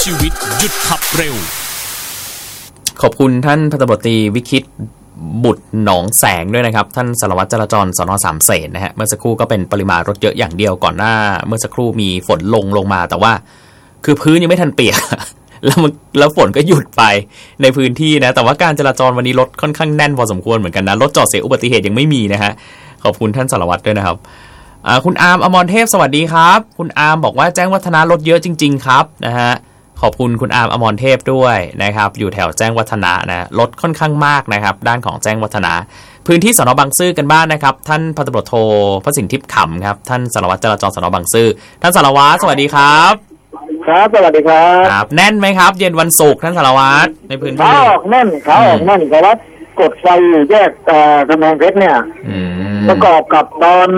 ชีวิตหยุดขับเร็วขอบคุณท่านพันตำรวจตรีวิคิตบุตรหนองแสงด้วยนะครับท่านสารวัตรจราจรสน.สามเสนนะฮะเมื่อสักครู่ก็เป็นปริมาณรถเยอะอย่างเดียวก่อนหน้าเมื่อสักครู่มีฝนลงมาแต่ว่าคือพื้นยังไม่ทันเปียก แล้วฝนก็หยุดไปในพื้นที่นะแต่ว่าการจราจรวันนี้รถค่อนข้างแน่นพอสมควรเหมือนกันนะรถจอดเสียอุบัติเหตุยังไม่มีนะฮะขอบคุณท่านสารวัตรด้วยนะครับคุณอาร์มอมรเทพสวัสดีครับคุณอาร์มบอกว่าแจ้งวัฒนะรถเยอะจริงๆครับนะฮะขอบคุณคุณอาร์มอมรเทพด้วยนะครับอยู่แถวแจ้งวัฒนะนะรถค่อนข้างมากนะครับด้านของแจ้งวัฒนะพื้นที่สน.บางซื่อกันบ้าง นะครับท่านพันตำรวจโทพระสินทิพย์ขำครับท่านสารวัตรจราจรสน.บางซื่อท่านสารวัตรสวัสดีครับครับสวัสดีครับแน่นไหมครับเย็นวันศุกร์ท่านสารวัตรในพื้นที่ขาออกแน่นแต่ว่ากดไฟอยู่แยกกำแพงเพชรเนี่ยประกอบกับตอน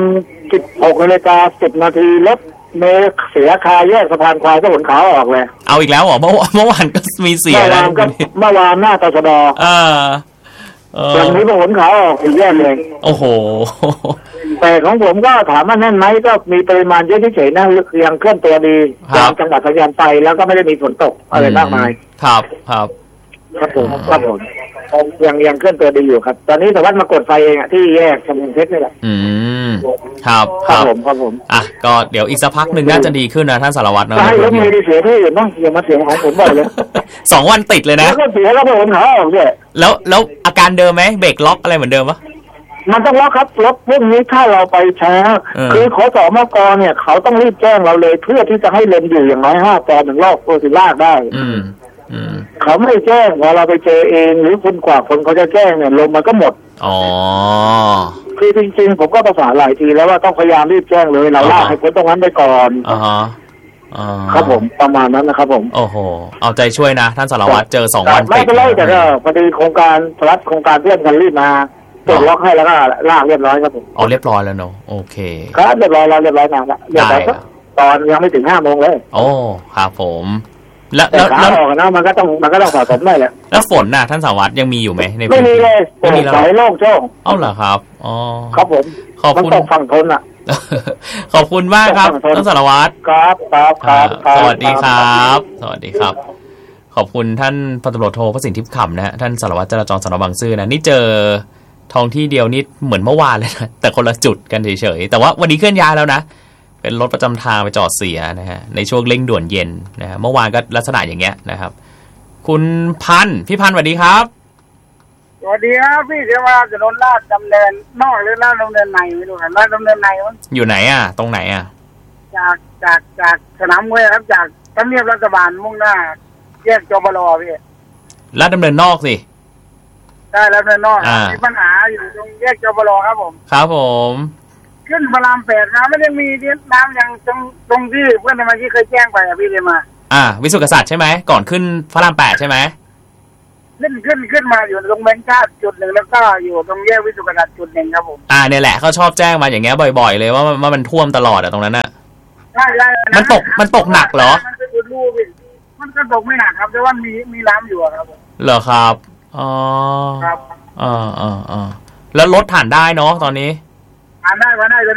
16:10 รถเมล์เสียคาแยกสะพานควายก็ขนขาออกเลยเอาอีกแล้วเหรอเมื่อวานก็มีเสียแล้วเมื่อวานหน้าตชด.วันนี้ก็ขนขาออกอีกแยกเลยโอ้โหแต่ของผมก็ถามว่าแน่นไหมก็มีปริมาณเยอะเฉยๆนะยังเคลื่อนตัวดีตามจังหวัดสัญญาณไปแล้วก็ไม่ได้มีฝนตกอะไรมากมายครับผมยังเคลื่อนตัวดีอยู่ครับตอนนี้สวัสดิ์มากดไฟเองที่แยกกำแพงเพชรนี่แหละครับผมก็เดี๋ยวอีกสักพักหนึ่งน่าจะดีขึ้นนะท่านสารวัตรนะใช่รถเมล์ดีเสียที่อื่นบ้างอย่ามาเสียของผมบ่อยเลย 2 วันติดเลยนะแล้วก็เสียแล้วผมขาออกด้วยแล้วอาการเดิมไหมเบรกล็อกอะไรเหมือนเดิมปะมันต้องล็อกครับรถพวกนี้ถ้าเราไปช้าคือขสมก.เนี่ยเขาต้องรีบแจ้งเราเลยเพื่อที่จะให้เลนอยู่อย่างน้อย5 ปอถึงรอบตัวถึงลากได้เขาไม่แจ้งพอเราไปเจอเองหรือคนกว่าคนเขาจะแจ้งเนี่ยลมมันก็หมดคือจริงๆผมก็ประสานหลายทีแล้วว่าต้องพยายามรีบแจ้งเลยเราลากให้พ้นตรงนั้นไปก่อนครับผมประมาณนั้นนะครับผมโอ้โหเอาใจช่วยนะท่านสารวัตรเจอ2 วันไม่เป็นไรแต่ก็พอดีโครงการรัฐโครงการเพื่อนกันรีบมาปลดล็อกให้แล้วก็ลากเรียบร้อยครับผมเรียบร้อยแล้วเนาะโอเคครับเรียบร้อยนานละเรียบร้อยตอนยังไม่ถึง5 โมงเลยโอ้ครับผมแล้วออกนะมันก็ต้องสะสมได้แหละแล้วฝนน่ะท่านสารวัตรยังมีอยู่ไหมในไม่มีเลยไม่มีแล้วโล่งโจ้งเหรอครับครับผมขอบคุณฝั่งทนอ่ะขอบคุณมากครับท่านสารวัตรครับสวัสดีครับขอบคุณท่านพันตำรวจโทพระสินทิพย์ขำนะฮะท่านสารวัตรจราจรสน.บางซื่อนะนี่เจอท้องที่เดียวนี่เหมือนเมื่อวานเลยนะแต่คนละจุดกันเฉยๆแต่ว่าวันนี้เคลื่อนย้ายแล้วนะเป็นรถประจำทางไปจอดเสียนะฮะในช่วงเร่งด่วนเย็นนะฮะเมื่อวานก็ลักษณะอย่างเงี้ยนะครับคุณพี่พันธ์สวัสดีครับสวัสดีครับพี่เดี๋ยวมาถนนลาดดำเนินนอกหรือลาดดำเนินในไม่รู้ครับลาดดำเนินในมันอยู่ไหนอ่ะตรงไหนอ่ะจากสนามมวยครับจากทำเนียบรัฐบาลมุ่งหน้าแยกจบล.พี่ลาดดำเนินนอกสิใช่ลาดดำเนินนอกมีปัญหาอยู่ตรงแยกจบล.ครับผมครับผมขึ้นพระราม8นะไม่ได้มีน้ำอย่างตรงที่เพื่อนสมาชิกเคยแจ้งไปพี่เลยมาวิสุทธิกษัตริย์ใช่ไหมก่อนขึ้นพระราม8ใช่ไหมขึ้นมาอยู่ตรงแบงค์ชาติจุดหนึ่งแล้วก็อยู่ตรงแยกวิสุทธิกษัตริย์จุดหนึ่งครับผมเนี่ยแหละเขาชอบแจ้งมาอย่างเงี้ยบ่อยๆเลยว่ามันท่วมตลอดตรงนั้นน่ะใช่มันตกหนักเหรอมันจะรูพี่มันก็ตกไม่หนักครับแต่ว่ามีน้ำอยู่ครับผมเหรอครับครับแล้วรถผ่านได้เนาะตอนนี้ผ่านได้